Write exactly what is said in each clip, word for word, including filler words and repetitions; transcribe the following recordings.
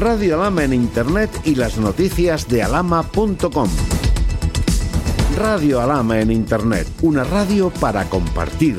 Radio Alhama en Internet y las noticias de alhama punto com. Radio Alhama en Internet, una radio para compartir.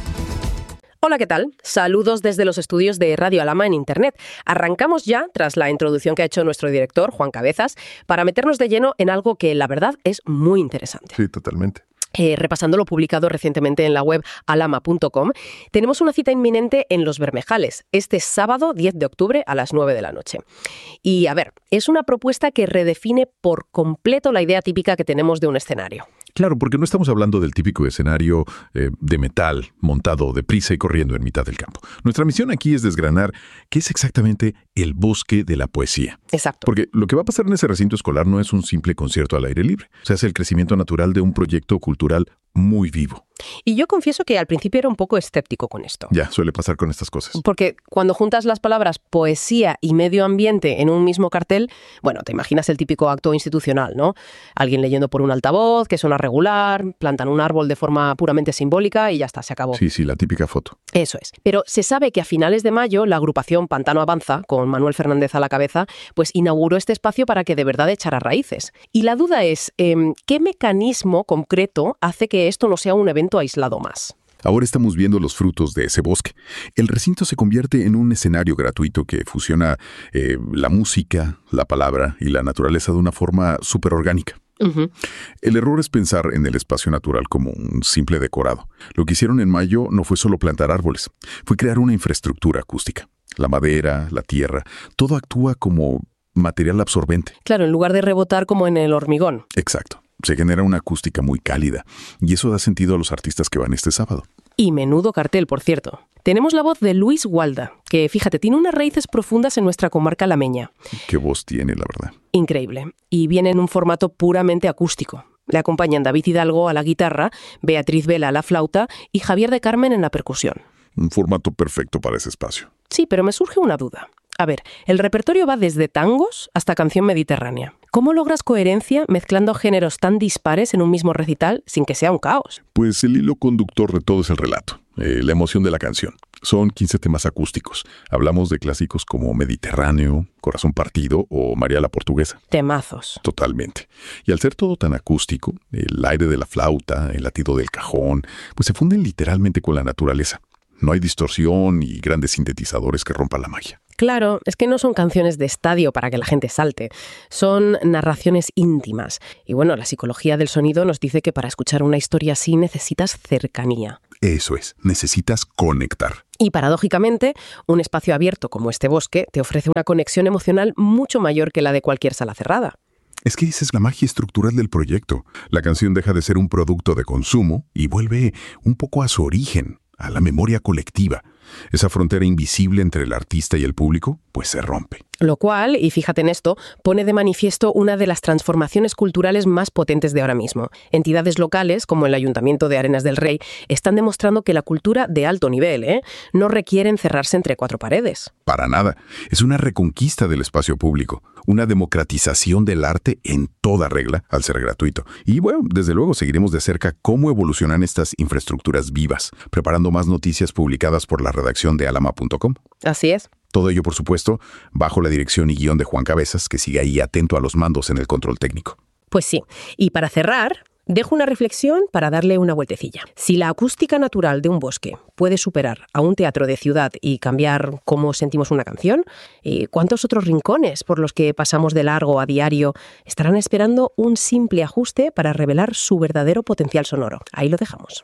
Hola, ¿qué tal? Saludos desde los estudios de Radio Alhama en Internet. Arrancamos ya, tras la introducción que ha hecho nuestro director, Juan Cabezas, para meternos de lleno en algo que, la verdad, es muy interesante. Sí, totalmente. Eh, repasando lo publicado recientemente en la web alhama punto com, tenemos una cita inminente en Los Bermejales, este sábado diez de octubre a las nueve de la noche. Y a ver, es una propuesta que redefine por completo la idea típica que tenemos de un escenario. Claro, porque no estamos hablando del típico escenario eh, de metal montado deprisa y corriendo en mitad del campo. Nuestra misión aquí es desgranar qué es exactamente el bosque de la poesía. Exacto. Porque lo que va a pasar en ese recinto escolar no es un simple concierto al aire libre. O sea, es el crecimiento natural de un proyecto cultural muy vivo. Y yo confieso que al principio era un poco escéptico con esto. Ya, suele pasar con estas cosas. Porque cuando juntas las palabras poesía y medio ambiente en un mismo cartel, bueno, te imaginas el típico acto institucional, ¿no? Alguien leyendo por un altavoz, que suena regular, plantan un árbol de forma puramente simbólica y ya está, se acabó. Sí, sí, la típica foto. Eso es. Pero se sabe que a finales de mayo la agrupación Pantano Avanza, con Manuel Fernández a la cabeza, pues inauguró este espacio para que de verdad echara raíces. Y la duda es, eh, ¿qué mecanismo concreto hace que esto no sea un evento aislado más? Ahora estamos viendo los frutos de ese bosque. El recinto se convierte en un escenario gratuito que fusiona eh, la música, la palabra y la naturaleza de una forma súper orgánica. Uh-huh. El error es pensar en el espacio natural como un simple decorado. Lo que hicieron en mayo no fue solo plantar árboles, fue crear una infraestructura acústica. La madera, la tierra, todo actúa como material absorbente. Claro, en lugar de rebotar como en el hormigón. Exacto. Se genera una acústica muy cálida y eso da sentido a los artistas que van este sábado. Y menudo cartel, por cierto. Tenemos la voz de Luis Gualda, que, fíjate, tiene unas raíces profundas en nuestra comarca alameña. Qué voz tiene, la verdad. Increíble. Y viene en un formato puramente acústico. Le acompañan David Hidalgo a la guitarra, Beatriz Vela a la flauta y Javier de Carmen en la percusión. Un formato perfecto para ese espacio. Sí, pero me surge una duda. A ver, el repertorio va desde tangos hasta canción mediterránea. ¿Cómo logras coherencia mezclando géneros tan dispares en un mismo recital sin que sea un caos? Pues el hilo conductor de todo es el relato, eh, la emoción de la canción. Son quince temas acústicos. Hablamos de clásicos como Mediterráneo, Corazón Partido o María la Portuguesa. Temazos. Totalmente. Y al ser todo tan acústico, el aire de la flauta, el latido del cajón, pues se funden literalmente con la naturaleza. No hay distorsión y grandes sintetizadores que rompan la magia. Claro, es que no son canciones de estadio para que la gente salte, son narraciones íntimas. Y bueno, la psicología del sonido nos dice que para escuchar una historia así necesitas cercanía. Eso es, necesitas conectar. Y paradójicamente, un espacio abierto como este bosque te ofrece una conexión emocional mucho mayor que la de cualquier sala cerrada. Es que esa es la magia estructural del proyecto. La canción deja de ser un producto de consumo y vuelve un poco a su origen, a la memoria colectiva. Esa frontera invisible entre el artista y el público, pues se rompe. Lo cual, y fíjate en esto, pone de manifiesto una de las transformaciones culturales más potentes de ahora mismo. Entidades locales, como el Ayuntamiento de Arenas del Rey, están demostrando que la cultura de alto nivel, ¿eh? no requiere encerrarse entre cuatro paredes. Para nada. Es una reconquista del espacio público, una democratización del arte en toda regla, al ser gratuito. Y bueno, desde luego seguiremos de cerca cómo evolucionan estas infraestructuras vivas, preparando más noticias publicadas por la redacción de alhama punto com. Así es. Todo ello, por supuesto, bajo la dirección y guión de Juan Cabezas, que sigue ahí atento a los mandos en el control técnico. Pues sí. Y para cerrar, dejo una reflexión para darle una vueltecilla. Si la acústica natural de un bosque puede superar a un teatro de ciudad y cambiar cómo sentimos una canción, ¿cuántos otros rincones por los que pasamos de largo a diario estarán esperando un simple ajuste para revelar su verdadero potencial sonoro? Ahí lo dejamos.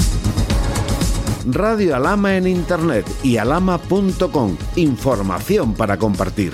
Radio Alhama en Internet y alhama punto com. Información para compartir.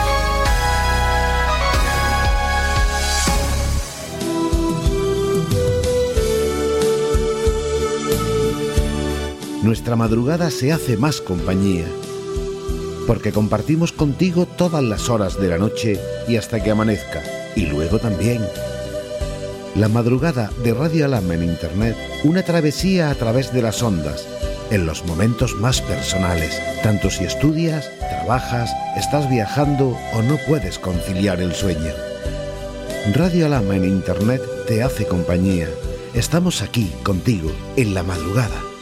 Nuestra madrugada se hace más compañía, porque compartimos contigo todas las horas de la noche y hasta que amanezca, y luego también. La madrugada de Radio Alhama en Internet, una travesía a través de las ondas, en los momentos más personales, tanto si estudias, trabajas, estás viajando o no puedes conciliar el sueño. Radio Alhama en Internet te hace compañía. Estamos aquí contigo en la madrugada.